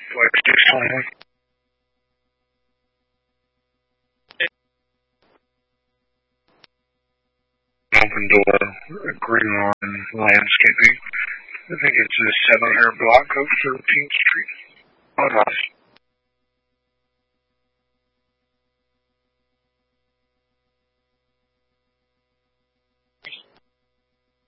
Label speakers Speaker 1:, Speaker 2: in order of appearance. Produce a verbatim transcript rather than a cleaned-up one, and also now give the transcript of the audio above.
Speaker 1: Like six only. Open door, green lawn, landscaping. I think it's a seven hundred block of thirteenth Street. Oh, nice.